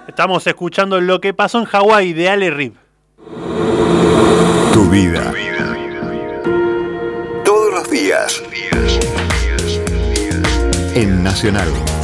Estamos escuchando Lo que pasó en Hawái de Ale Rip. Tu vida. Todos los días. En Nacional.